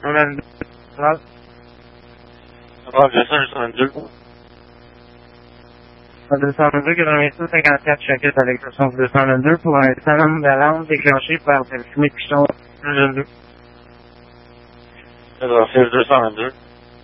On a une Rock 222. 222, 86, 54, chapitre avec le sens 222 pour un salon d'alarme déclenché par des fumées de piton 222. 222.